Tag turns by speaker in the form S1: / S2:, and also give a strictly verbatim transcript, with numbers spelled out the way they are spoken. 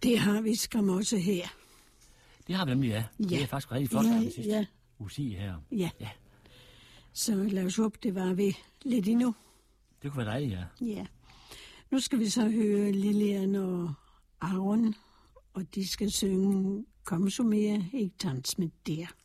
S1: Det har vi skam også her.
S2: Det har vi nemlig, ja.
S1: Ja.
S2: Det er faktisk rigtig flot,
S1: Ja,
S2: ja, det sidste
S1: ja.
S2: uge her.
S1: Ja.
S2: Ja.
S1: Så lad os håbe, det var vi lidt endnu.
S2: Det kunne være dejligt, ja.
S1: Ja. Nu skal vi så høre Lilian og Aron, og de skal synge Kom så mere, ikke dans med der.